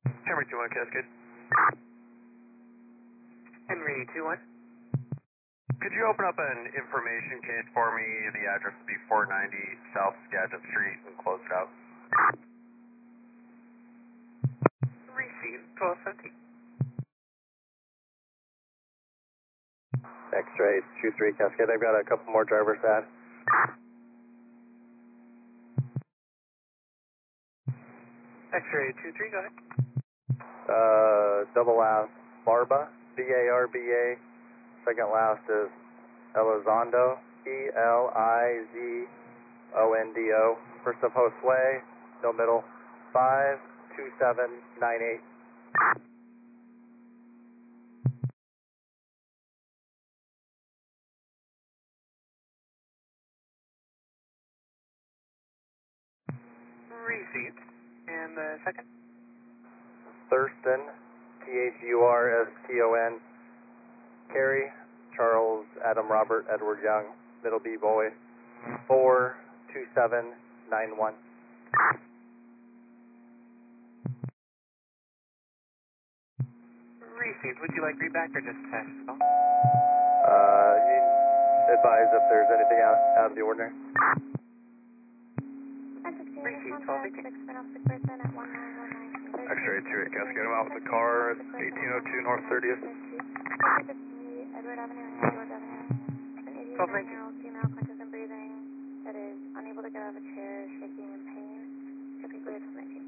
Henry 21 Cascade. Henry 21. Could you open up an information case for me? The address would be 490 South Skagit Street and close it out. Received 1270. X-ray 23 Cascade. I've got a couple more drivers to add. X-ray 23, go ahead. Double last Barba, B-A-R-B-A. Second last is Elizondo, E-L-I-Z-O-N-D-O. First of host way, no middle, 52798. Received. And the second? Thurston, T-H-U-R-S-T-O-N. Carey, Charles, Adam, Robert, Edward Young, middle B boy, 42791. Received. Would you like readback or just pass the call? You advise if there's anything out of the ordinary. Received 1218. X-ray 28 Cascade. I'm out with the car at 1802 North 30th. 1219. Female, conscious and breathing, that is unable to get out of a chair, shaking in pain. Typically it's 19.